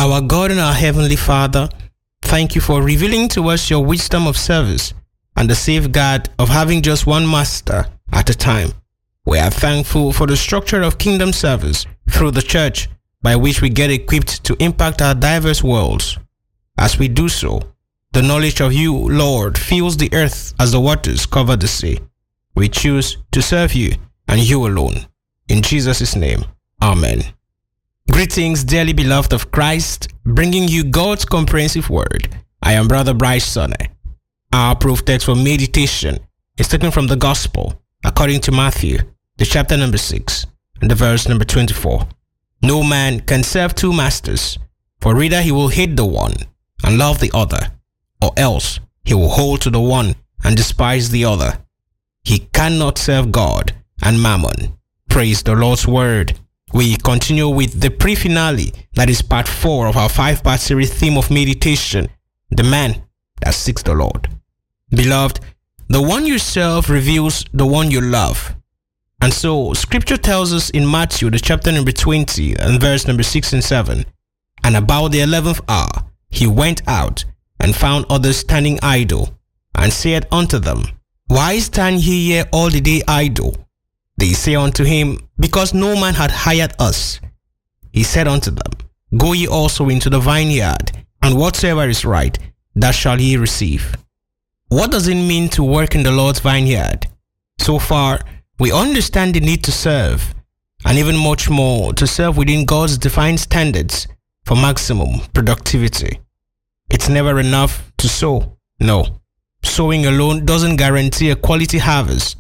Our God and our Heavenly Father, thank you for revealing to us your wisdom of service and the safeguard of having just one master at a time. We are thankful for the structure of kingdom service through the church by which we get equipped to impact our diverse worlds. As we do so, the knowledge of you, Lord, fills the earth as the waters cover the sea. We choose to serve you and you alone. In Jesus' name, Amen. Greetings, dearly beloved of Christ, bringing you God's comprehensive word. I am Brother Bryce Sonne. Our proof text for meditation is taken from the Gospel according to Matthew, the chapter number 6, and the verse number 24. No man can serve two masters, for either he will hate the one and love the other, or else he will hold to the one and despise the other. He cannot serve God and mammon. Praise the Lord's word. We continue with the pre-finale, that is part 4 of our 5-part series theme of meditation, the man that seeks the Lord. Beloved, the one you serve reveals the one you love. And so, scripture tells us in Matthew, the chapter number 20, and verse number 6 and 7, and about the 11th hour, he went out and found others standing idle, and said unto them, Why stand ye here all the day idle? They say unto him, Because no man had hired us. He said unto them, Go ye also into the vineyard, and whatsoever is right, that shall ye receive. What does it mean to work in the Lord's vineyard? So far, we understand the need to serve, and even much more to serve within God's defined standards for maximum productivity. It's never enough to sow. No, sowing alone doesn't guarantee a quality harvest.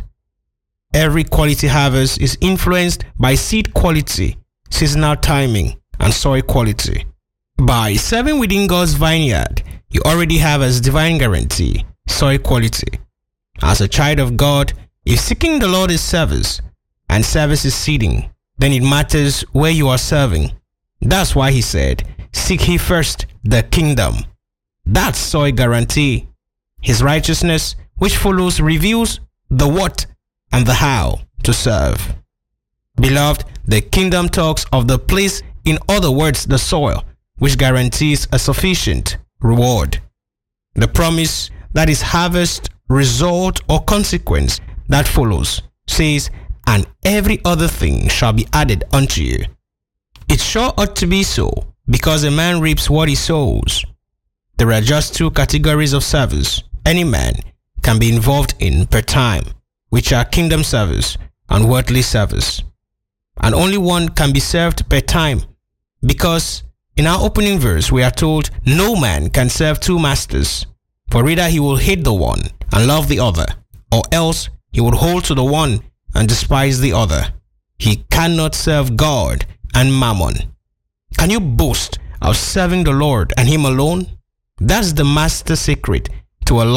Every quality harvest is influenced by seed quality, seasonal timing, and soil quality. By serving within God's vineyard, you already have as divine guarantee soil quality. As a child of God, if seeking the Lord is service, and service is seeding, then it matters where you are serving. That's why he said, Seek ye first the kingdom. That's soil guarantee. His righteousness, which follows, reveals the what and the how to serve. Beloved, the kingdom talks of the place, in other words, the soil, which guarantees a sufficient reward. The promise, that is harvest, result, or consequence that follows, says, And every other thing shall be added unto you. It sure ought to be so, because a man reaps what he sows. There are just 2 categories of service any man can be involved in per time, which are kingdom service and worldly service. And only one can be served per time, because in our opening verse we are told no man can serve 2 masters, for either he will hate the one and love the other, or else he will hold to the one and despise the other. He cannot serve God and mammon. Can you boast of serving the Lord and him alone? That's the master secret to a